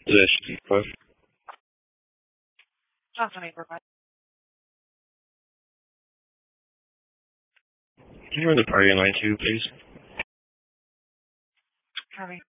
This is Cliff. Can you run the party in line two, please?